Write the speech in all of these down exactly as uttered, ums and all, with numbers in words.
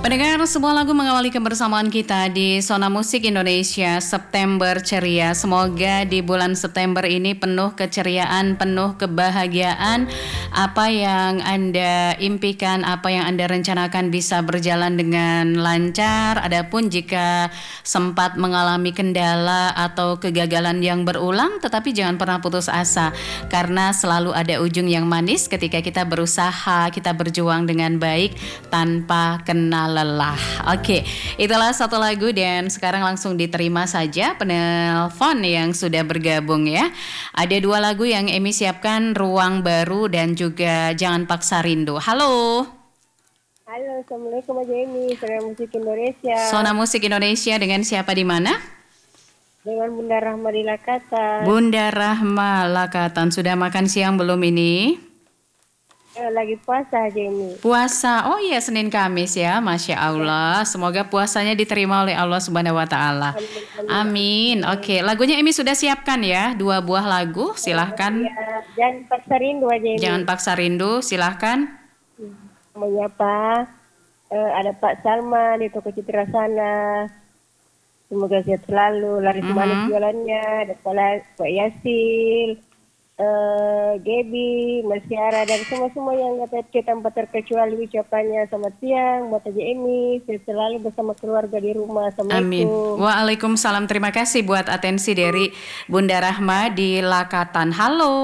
Pendengar, sebuah lagu mengawali kebersamaan kita di Zona Musik Indonesia September Ceria. Semoga di bulan September ini penuh keceriaan, penuh kebahagiaan. Apa yang Anda impikan, apa yang Anda rencanakan bisa berjalan dengan lancar. Adapun jika sempat mengalami kendala atau kegagalan yang berulang, tetapi jangan pernah putus asa. Karena selalu ada ujung yang manis ketika kita berusaha, kita berjuang dengan baik tanpa kenal lelah. Oke, itulah satu lagu dan sekarang langsung diterima saja penelpon yang sudah bergabung ya. Ada dua lagu yang Emi siapkan, Ruang Baru dan juga Jangan Paksa Rindu. Halo. Halo, Assalamualaikum Aja Emi, Zona Musik Indonesia. Zona Musik Indonesia dengan siapa di mana? Dengan Bunda Rahma di Lakatan. Bunda Rahma Lakatan, sudah makan siang belum ini? Eh, lagi puasa aja ini. Puasa, oh iya Senin Kamis ya, Masya Allah. Semoga puasanya diterima oleh Allah Subhanahu Wa Taala. Amin. Oke, lagunya Emi sudah siapkan ya, dua buah lagu, silahkan. Ya, jangan paksa rindu aja ini. Jangan paksa rindu, silahkan. Menyapa, eh, ada Pak Salman di toko Citra sana. Semoga sehat selalu, laris Mhm. manis jualannya. Ada Pak Pak Yasil, eh Gaby, Mas Tiara, dan semua-semua yang kata tanpa terkecuali ucapannya selamat siang buat Aja Emi, sehat selalu bersama keluarga di rumah. Amin. Assalamualaikum. Waalaikumsalam. Terima kasih buat atensi dari Bunda Rahma di Lakatan. Halo.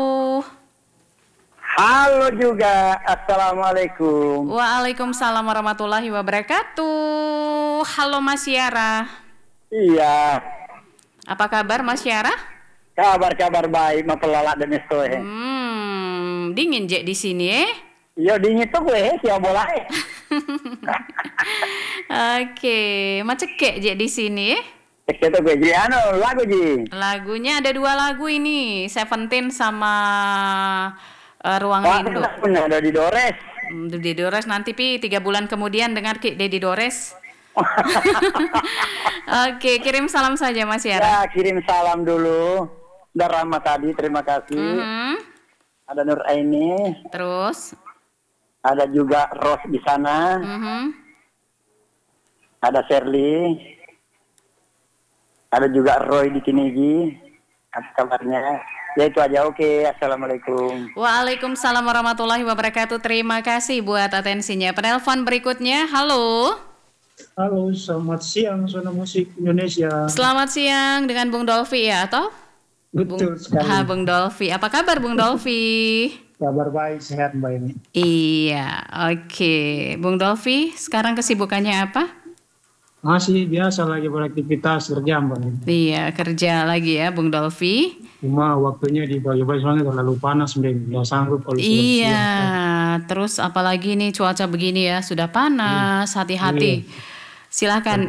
Halo juga, Assalamualaikum. Waalaikumsalam warahmatullahi wabarakatuh. Halo Mas Yara. Iya, Apa kabar Mas Yara? kabar-kabar baik, mempelala dan estoy. Hmm, dingin je di sini eh. Yo dingin tuh gue, siapa bola eh. Oke, macekek je di sini eh. Cek tuh gue, jadi anu, lagu ji. Lagunya ada dua lagu ini, Seventeen sama eh, Ruang Wah, Rindu. punya ada di Dores. Hmm, Dedi Dores nanti pi tiga bulan kemudian dengar Ki Dedi Dores. Oke, kirim salam saja Mas Yara. Ya, kirim salam dulu. Udah Rahma tadi, terima kasih. Mhm. Ada Nur Aini, Terus, ada juga Ros di sana, mhm. ada Sherly, ada juga Roy di Kinigi. Apa kabarnya? Ya itu aja, oke. Assalamualaikum. Waalaikumsalam warahmatullahi wabarakatuh. Terima kasih buat atensinya. Penelpon berikutnya, halo. Halo, selamat siang Zona Musik Indonesia. Selamat siang dengan Bung Dolfi ya atau? Betul sekali. Ha, Bung Dolfi. Apa kabar Bung Dolfi? Kabar baik, sehat Mbak ini. Iya, oke. Bung Dolfi, sekarang kesibukannya apa? Masih biasa lagi beraktivitas kerja Mbak ini. Iya, kerja lagi ya Bung Dolfi. Cuma waktunya dibagi-bagi soalnya terlalu panas Mbak. Nggak sanggup kalau sudah Iya, siang. terus apalagi nih cuaca begini ya, sudah panas, hati-hati. Silakan